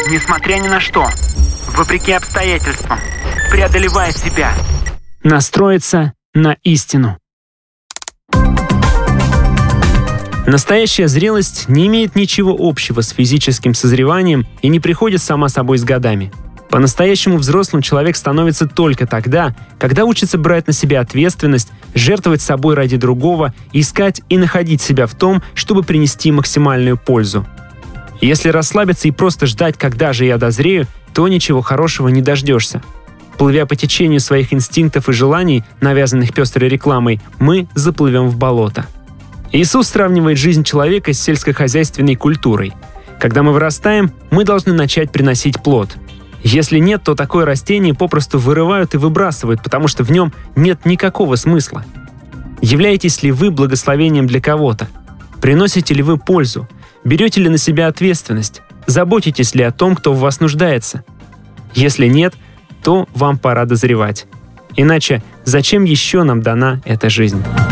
несмотря ни на что, вопреки обстоятельствам, преодолевая себя. Настроиться на истину. Настоящая зрелость не имеет ничего общего с физическим созреванием и не приходит сама собой с годами. По-настоящему взрослым человек становится только тогда, когда учится брать на себя ответственность, жертвовать собой ради другого, искать и находить себя в том, чтобы принести максимальную пользу. Если расслабиться и просто ждать, когда же я дозрею, то ничего хорошего не дождешься. Плывя по течению своих инстинктов и желаний, навязанных пестрой рекламой, мы заплывем в болото. Иисус сравнивает жизнь человека с сельскохозяйственной культурой. Когда мы вырастаем, мы должны начать приносить плод. Если нет, то такое растение попросту вырывают и выбрасывают, потому что в нем нет никакого смысла. Являетесь ли вы благословением для кого-то? Приносите ли вы пользу? Берете ли на себя ответственность? Заботитесь ли о том, кто в вас нуждается? Если нет, то вам пора дозревать. Иначе зачем еще нам дана эта жизнь?